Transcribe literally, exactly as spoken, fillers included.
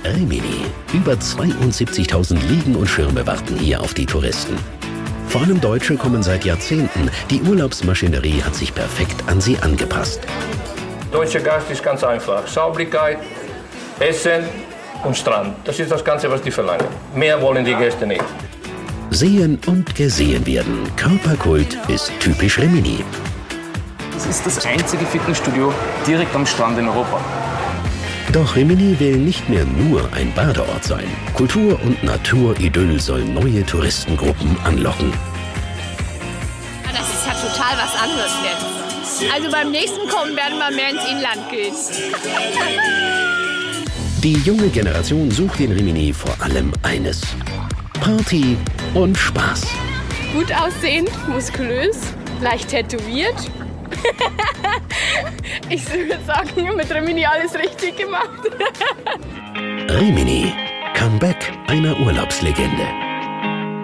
Rimini. Über zweiundsiebzigtausend Liegen und Schirme warten hier auf die Touristen. Vor allem Deutsche kommen seit Jahrzehnten. Die Urlaubsmaschinerie hat sich perfekt an sie angepasst. Deutscher Gast ist ganz einfach. Sauberkeit, Essen und Strand. Das ist das Ganze, was die verlangen. Mehr wollen die Gäste nicht. Sehen und gesehen werden. Körperkult ist typisch Rimini. Das ist das einzige Fitnessstudio direkt am Strand in Europa. Doch Rimini will nicht mehr nur ein Badeort sein. Kultur und Naturidyll sollen neue Touristengruppen anlocken. Das ist ja total was anderes jetzt. Also beim nächsten Kommen werden wir mehr ins Inland gehen. Die junge Generation sucht in Rimini vor allem eines: Party und Spaß. Gut aussehend, muskulös, leicht tätowiert. Ich würde sagen, mit Rimini alles richtig gemacht. Rimini, Comeback einer Urlaubslegende.